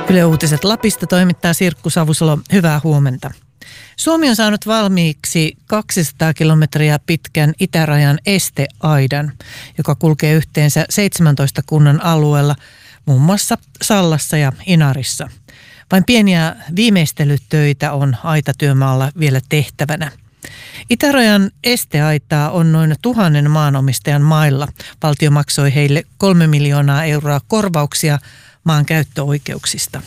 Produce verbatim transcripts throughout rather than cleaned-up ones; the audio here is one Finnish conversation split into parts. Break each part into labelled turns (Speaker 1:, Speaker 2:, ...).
Speaker 1: Yle Uutiset Lapista toimittaa Sirkku Savusalo. Hyvää huomenta. Suomi on saanut valmiiksi kaksisataa kilometriä pitkän itärajan esteaidan, joka kulkee yhteensä seitsemäntoista kunnan alueella, muun muassa Sallassa ja Inarissa. Vain pieniä viimeistelytöitä on aitatyömaalla vielä tehtävänä. Itärajan esteaitaa on noin tuhannen maanomistajan mailla. Valtio maksoi heille kolme miljoonaa euroa korvauksia maan käyttöoikeuksista.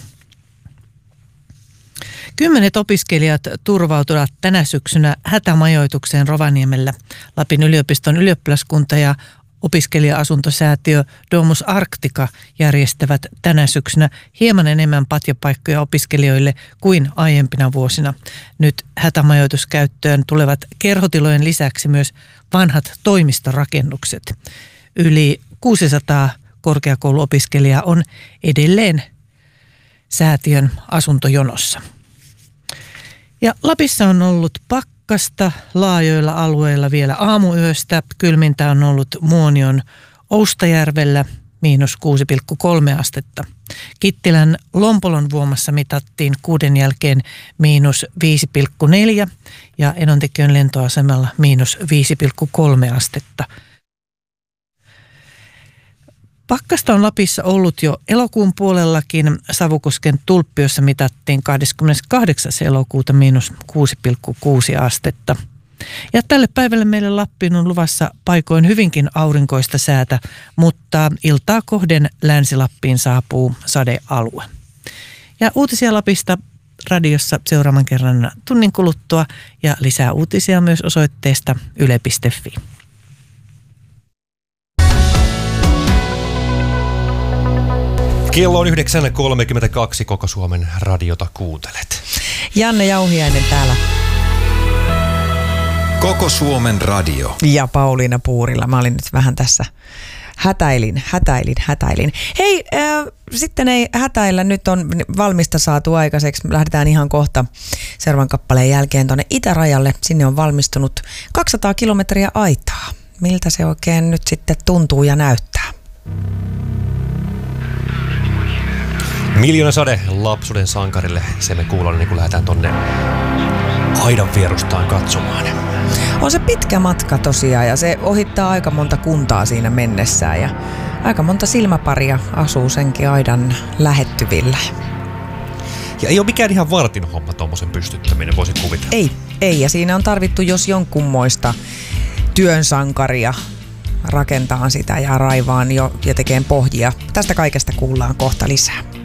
Speaker 1: Kymmenet opiskelijat turvautuvat tänä syksynä hätämajoitukseen Rovaniemellä. Lapin yliopiston ylioppilaskunta ja opiskelija-asuntosäätiö Domus Arctica järjestävät tänä syksynä hieman enemmän patjapaikkoja opiskelijoille kuin aiempina vuosina. Nyt hätämajoituskäyttöön tulevat kerhotilojen lisäksi myös vanhat toimistorakennukset. Yli kuusisataa korkeakouluopiskelijaa on edelleen säätiön asuntojonossa. Ja Lapissa on ollut pakkasta laajoilla alueilla vielä aamuyöstä. Kylmintä on ollut Muonion Oustajärvellä miinus kuusi pilkku kolme astetta. Kittilän Lompolon vuomassa mitattiin kuuden jälkeen miinus viisi pilkku neljä ja Enontekiön lentoasemalla miinus viisi pilkku kolme astetta. Pakkasta on Lapissa ollut jo elokuun puolellakin. Savukosken Tulppiossa mitattiin kahdeskymmeneskahdeksas elokuuta miinus kuusi pilkku kuusi astetta. Ja tälle päivälle meille Lappiin on luvassa paikoin hyvinkin aurinkoista säätä, mutta iltaa kohden Länsi-Lappiin saapuu sadealue. Ja uutisia Lapista radiossa seuraavan kerran tunnin kuluttua ja lisää uutisia myös osoitteesta yle piste fi.
Speaker 2: Kello on yhdeksän kolmekymmentäkaksi, koko Suomen radiota kuuntelet.
Speaker 3: Janne Jauhiainen täällä.
Speaker 4: Koko Suomen radio.
Speaker 3: Ja Pauliina Puurila. Mä olin nyt vähän tässä hätäilin, hätäilin, hätäilin. Hei, äh, sitten ei hätäillä. Nyt on valmista saatu aikaiseksi. Lähdetään ihan kohta seuraavan kappaleen jälkeen tuonne itärajalle. Sinne on valmistunut kaksisataa kilometriä aitaa. Miltä se oikein nyt sitten tuntuu ja näyttää?
Speaker 2: Miljoona sade lapsuuden sankarille, se me kuullaan niin kun lähdetään tonne aidan vierustaan katsomaan.
Speaker 3: On se pitkä matka tosiaan ja se ohittaa aika monta kuntaa siinä mennessään ja aika monta silmäparia asuu senkin aidan lähettyvillä.
Speaker 2: Ja ei ole mikään ihan vartin homma tuommoisen pystyttäminen, voisi kuvitella.
Speaker 3: Ei, ei ja siinä on tarvittu jos jonkunmoista työnsankaria rakentaa sitä ja raivaan jo ja tekee pohjia. Tästä kaikesta kuullaan kohta lisää.